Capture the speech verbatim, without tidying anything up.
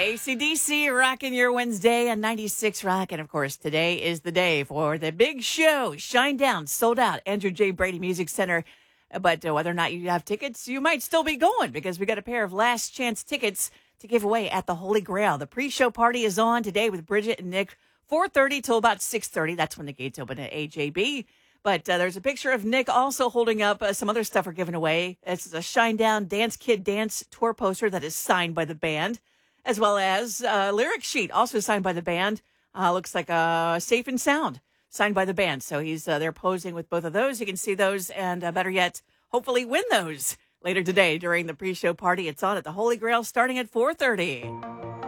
A C D C rocking your Wednesday on ninety-six Rock. And of course, today is the day for the big show. Shine Down, sold out, Andrew J. Brady Music Center. But uh, whether or not you have tickets, you might still be going because we got a pair of last chance tickets to give away at the Holy Grail. The pre-show party is on today with Bridget and Nick, four thirty till about six thirty. That's when the gates open at A J B. But uh, there's a picture of Nick also holding up uh, some other stuff we're giving away. It's a Shine Down Dance Kid Dance tour poster that is signed by the band, as well as a lyric sheet also signed by the band. Uh, looks like a Safe and Sound signed by the band. So he's uh, there posing with both of those. You can see those and uh, better yet, hopefully win those later today during the pre-show party. It's on at the Holy Grail starting at four thirty.